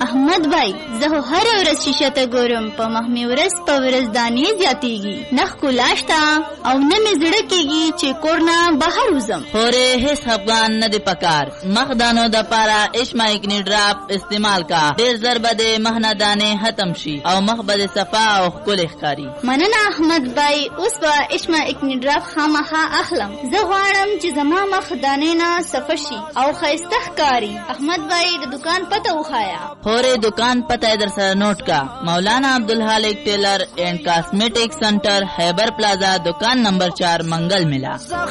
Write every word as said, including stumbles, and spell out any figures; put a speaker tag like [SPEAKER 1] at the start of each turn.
[SPEAKER 1] احمد بھائی زه هر ورځ شیشه ته ګورم په مخ مې ورځ په ورځ دانې زیاتېږي نه ښکلا شته او نه مې زړه کېږي چې کور نه بهر وځم.
[SPEAKER 2] خورې هیڅ خفګان نه دی پکار. مخ دانو د پاره اشما اکنی ډراپ استعمال کا. ډېر زر به د مخ نه دانې ختم شي او مخ به صفا او ښکلی ښکاري.
[SPEAKER 1] مننه احمد بھائی، اوس به اشما اکنی ډراپ خامخا اخلم. زه غواړم چې زما مخ دانې نه صفا شي او ښایسته ښکاري. احمد بھائی د دکان پته وښایه.
[SPEAKER 2] خورې دکان پته در سره نوٹ کا. مولانا عبدالخالق ٹیلر اینڈ کاسمیٹک سنٹر، خیبر پلازا، دکان نمبر چار، منگل ملا.